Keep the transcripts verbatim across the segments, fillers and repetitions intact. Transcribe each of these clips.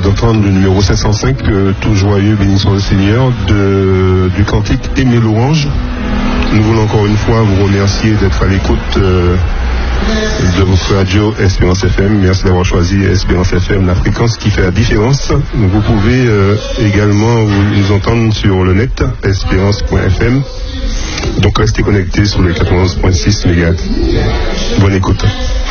d'entendre le numéro cinq cent cinq, euh, tout joyeux, bénissons le Seigneur, de, du cantique Aimer louange. Nous voulons encore une fois vous remercier d'être à l'écoute euh, de votre radio Espérance F M. Merci d'avoir choisi Espérance F M, la fréquence qui fait la différence. Vous pouvez euh, également nous entendre sur le net, espérance point f m. Donc restez connectés sur les quatre-vingt-onze virgule six mégahertz. Bonne écoute.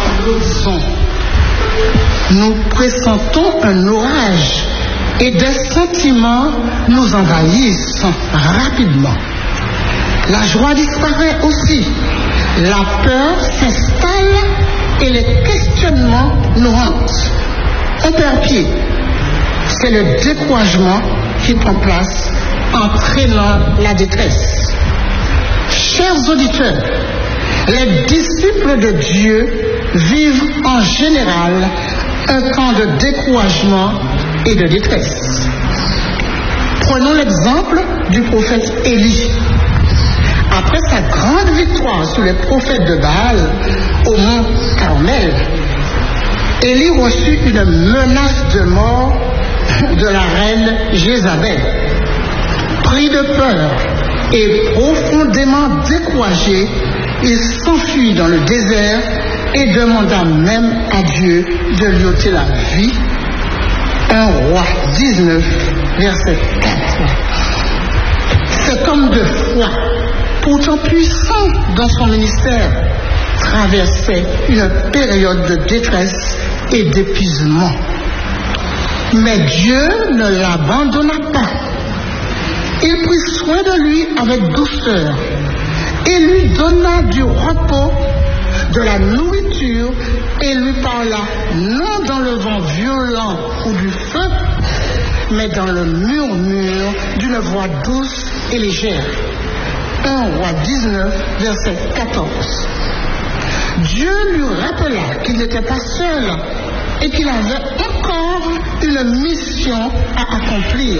Nous pressentons un orage et des sentiments nous envahissent rapidement. La joie disparaît aussi, la peur s'installe et les questionnements nous hantent. On perd pied. C'est le découragement qui prend place, entraînant la détresse. Chers auditeurs, les disciples de Dieu vivent en général un temps de découragement et de détresse. Prenons l'exemple du prophète Élie. Après sa grande victoire sur les prophètes de Baal au mont Carmel, Élie reçut une menace de mort de la reine Jézabel. Pris de peur et profondément découragé, il s'enfuit dans le désert et demanda même à Dieu de lui ôter la vie. un roi dix-neuf, verset quatre. Cet homme de foi, pourtant puissant dans son ministère, traversait une période de détresse et d'épuisement. Mais Dieu ne l'abandonna pas. Il prit soin de lui avec douceur et lui donna du repos, de la nourriture, et lui parla non dans le vent violent ou du feu, mais dans le murmure d'une voix douce et légère. un roi dix-neuf, verset quatorze. Dieu lui rappela qu'il n'était pas seul et qu'il avait encore une mission à accomplir.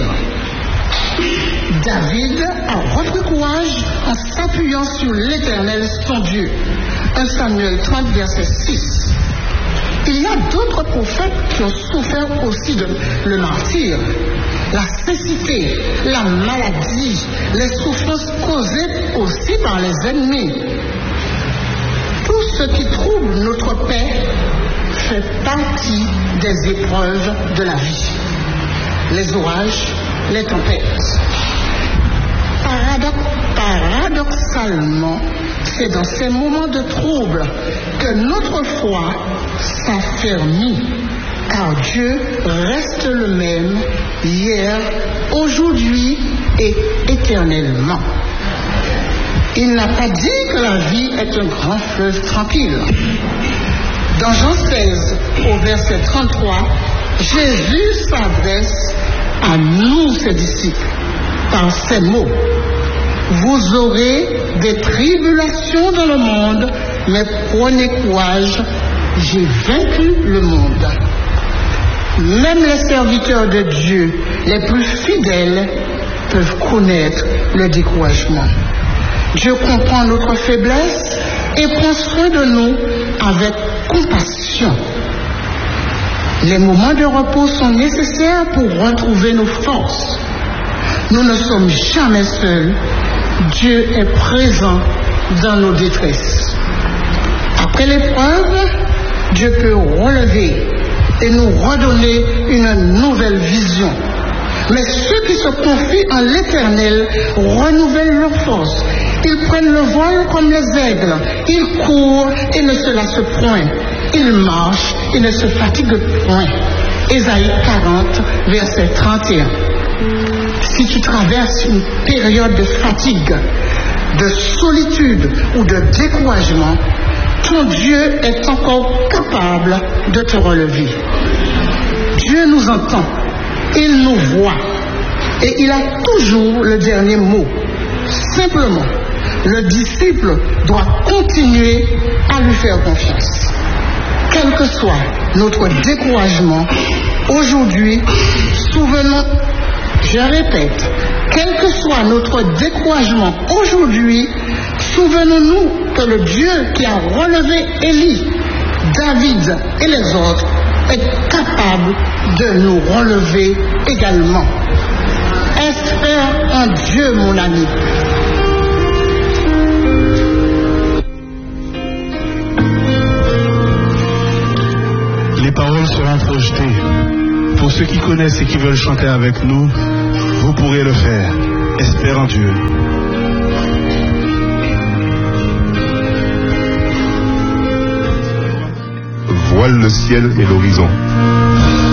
David a repris courage en s'appuyant sur l'Éternel, son Dieu. un Samuel trente, verset six. Il y a d'autres prophètes qui ont souffert aussi de le martyre, la cécité, la maladie, les souffrances causées aussi par les ennemis. Tout ce qui trouble notre paix fait partie des épreuves de la vie. Les orages, les tempêtes. Paradox, paradoxalement, c'est dans ces moments de trouble que notre foi s'affermit, car Dieu reste le même hier, aujourd'hui et éternellement. Il n'a pas dit que la vie est un grand fleuve tranquille. Dans Jean seize, au verset trente-trois, Jésus s'adresse à nous, ses disciples, par ces mots. Vous aurez des tribulations dans le monde, mais prenez courage, j'ai vaincu le monde. Même les serviteurs de Dieu, les plus fidèles, peuvent connaître le découragement. Dieu comprend notre faiblesse et prend soin de nous avec compassion. Les moments de repos sont nécessaires pour retrouver nos forces. Nous ne sommes jamais seuls. Dieu est présent dans nos détresses. Après l'épreuve, Dieu peut relever et nous redonner une nouvelle vision. Mais ceux qui se confient en l'Éternel renouvellent leur force. Ils prennent le vol comme les aigles. Ils courent et ne se lassent point. Ils marchent et ne se fatiguent point. Ésaïe quarante, verset trente et un. Si tu traverses une période de fatigue, de solitude ou de découragement, ton Dieu est encore capable de te relever. Dieu nous entend, il nous voit et il a toujours le dernier mot. Simplement, le disciple doit continuer à lui faire confiance. Quel que soit notre découragement, aujourd'hui, souvenons, je répète, quel que soit notre découragement aujourd'hui, souvenons-nous que le Dieu qui a relevé Élie, David et les autres est capable capable de nous relever également. Espère en Dieu, mon ami. Les paroles seront projetées. Pour ceux qui connaissent et qui veulent chanter avec nous, vous pourrez le faire. Espère en Dieu. Voile le ciel et l'horizon.